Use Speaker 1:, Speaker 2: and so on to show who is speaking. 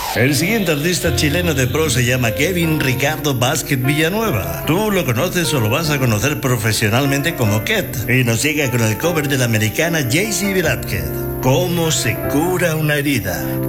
Speaker 1: El siguiente artista chileno de pro se llama Kevin Ricardo Vázquez Villanueva. Tú lo conoces o lo vas a conocer profesionalmente como Ket. Y nos llega con el cover de la americana Jay-Z Velázquez. ¿Cómo se cura una herida?